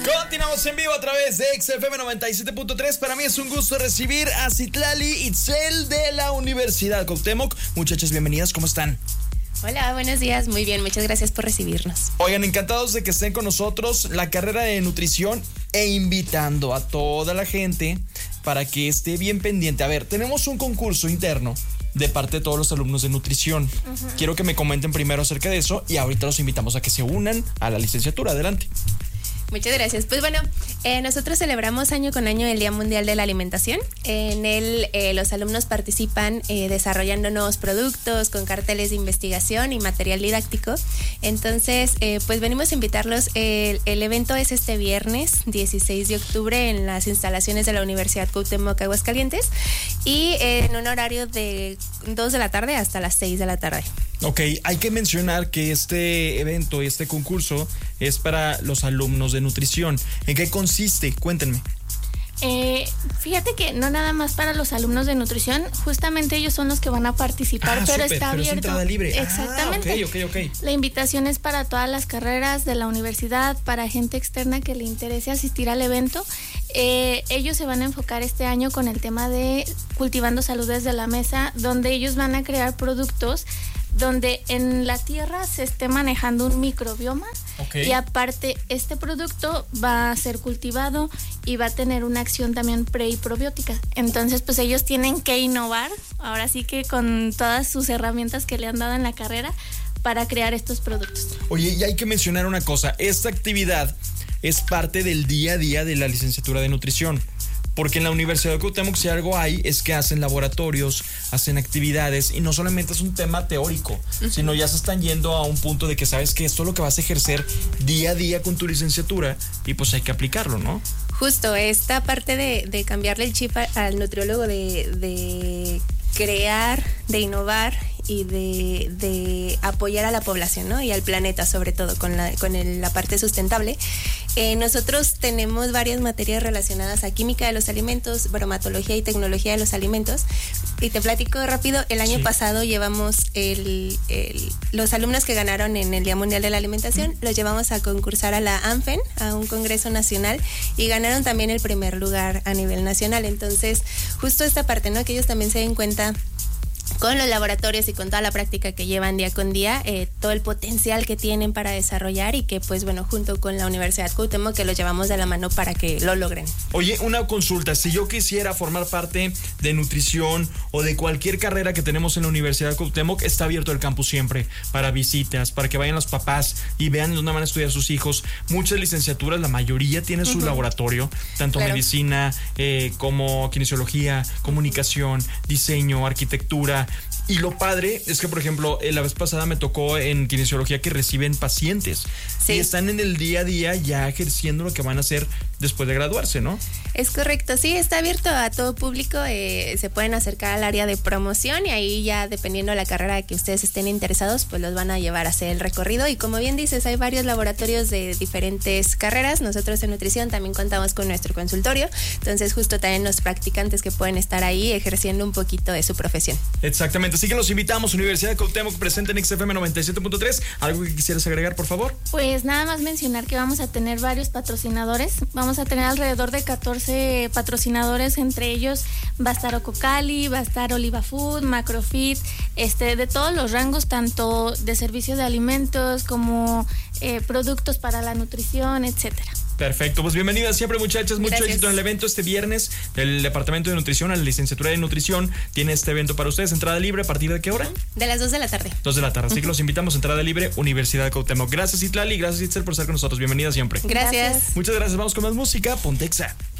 Continuamos en vivo a través de XFM 97.3. Para mí es un gusto recibir a Citlali Itzel de la Universidad Cuauhtémoc. Muchachas, bienvenidas, ¿cómo están? Hola, buenos días, muy bien, muchas gracias por recibirnos. Oigan, encantados de que estén con nosotros la carrera de nutrición e invitando a toda la gente para que esté bien pendiente. A ver, tenemos un concurso interno de parte de todos los alumnos de nutrición. Quiero que me comenten primero acerca de eso y ahorita los invitamos a que se unan a la licenciatura. Adelante. Muchas gracias. Pues bueno, nosotros celebramos año con año el Día Mundial de la Alimentación. En él los alumnos participan desarrollando nuevos productos con carteles de investigación y material didáctico. Entonces, pues venimos a invitarlos. El evento es este viernes 16 de octubre en las instalaciones de la Universidad Cuauhtémoc, Aguascalientes, y en un horario de 2 de la tarde hasta las 6 de la tarde. Ok, hay que mencionar que este evento y este concurso es para los alumnos de nutrición. ¿En qué consiste? Cuéntenme. Fíjate que no nada más para los alumnos de nutrición, justamente ellos son los que van a participar, pero súper, está abierto. Es entrada libre. Exactamente. Ok. La invitación es para todas las carreras de la universidad, para gente externa que le interese asistir al evento. Ellos se van a enfocar este año con el tema de Cultivando Salud desde la Mesa, donde ellos van a crear productos donde en la tierra se esté manejando un microbioma. Y aparte este producto va a ser cultivado y va a tener una acción también pre y probiótica. Entonces pues ellos tienen que innovar, ahora sí que con todas sus herramientas que le han dado en la carrera para crear estos productos. Oye, y hay que mencionar una cosa, esta actividad es parte del día a día de la licenciatura de nutrición. Porque en la Universidad de Cuauhtémoc si algo hay es que hacen laboratorios, hacen actividades y no solamente es un tema teórico, sino ya se están yendo a un punto de que sabes que esto es lo que vas a ejercer día a día con tu licenciatura y pues hay que aplicarlo, ¿no? Justo, esta parte de cambiarle el chip al nutriólogo de crear, de innovar y de apoyar a la población, ¿no? Y al planeta, sobre todo, con la parte sustentable. Nosotros tenemos varias materias relacionadas a química de los alimentos, bromatología y tecnología de los alimentos. Y te platico rápido, el año pasado llevamos los alumnos que ganaron en el Día Mundial de la Alimentación, los llevamos a concursar a la ANFEN, a un congreso nacional, y ganaron también el primer lugar a nivel nacional. Entonces, justo esta parte, ¿no? Que ellos también se den cuenta con los laboratorios y con toda la práctica que llevan día con día, todo el potencial que tienen para desarrollar y que pues bueno, junto con la Universidad Cuauhtémoc que los llevamos de la mano para que lo logren. Oye, una consulta, si yo quisiera formar parte de nutrición o de cualquier carrera que tenemos en la Universidad Cuauhtémoc, está abierto el campus siempre para visitas, para que vayan los papás y vean dónde van a estudiar sus hijos. Muchas licenciaturas, la mayoría tienen su laboratorio, tanto medicina como kinesiología, comunicación, diseño, arquitectura. Y lo padre es que, por ejemplo, la vez pasada me tocó en kinesiología que reciben pacientes y están en el día a día ya ejerciendo lo que van a hacer después de graduarse, ¿no? Es correcto, sí, está abierto a todo público, se pueden acercar al área de promoción y ahí ya dependiendo de la carrera que ustedes estén interesados, pues los van a llevar a hacer el recorrido y como bien dices, hay varios laboratorios de diferentes carreras, nosotros en nutrición también contamos con nuestro consultorio, entonces justo también los practicantes que pueden estar ahí ejerciendo un poquito de su profesión. Exactamente, así que los invitamos, Universidad de Cuauhtémoc presente en XFM 97.3, ¿algo que quisieras agregar, por favor? Pues nada más mencionar que vamos a tener varios patrocinadores, vamos a tener alrededor de 14 patrocinadores, entre ellos va a estar Ococali, va a estar Oliva Food, Macrofit, de todos los rangos, tanto de servicios de alimentos como productos para la nutrición, etcétera. Perfecto, pues bienvenidas siempre, muchachas, mucho éxito en el evento este viernes. El Departamento de Nutrición, la licenciatura de Nutrición, tiene este evento para ustedes, entrada libre, ¿a partir de qué hora? De las 2 de la tarde. 2 de la tarde, así que los invitamos, entrada libre, Universidad de Cuauhtémoc. Gracias, Citlali, gracias, Itzel, por estar con nosotros, bienvenida siempre. Gracias. Muchas gracias, vamos con más música, Pontexa.